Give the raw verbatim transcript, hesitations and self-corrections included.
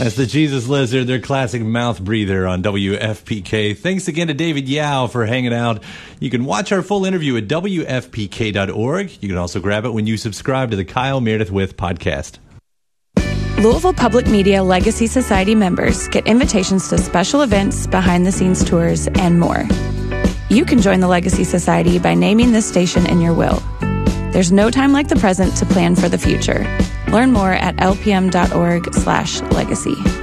That's the Jesus Lizard, their classic mouth breather on W F P K. Thanks again to David Yao for hanging out. You can watch our full interview at W F P K dot org. You can also grab it when you subscribe to the Kyle Meredith With podcast. Louisville Public Media Legacy Society members get invitations to special events, behind-the-scenes tours, and more. You can join the Legacy Society by naming this station in your will. There's no time like the present to plan for the future. Learn more at L P M dot org slash legacy.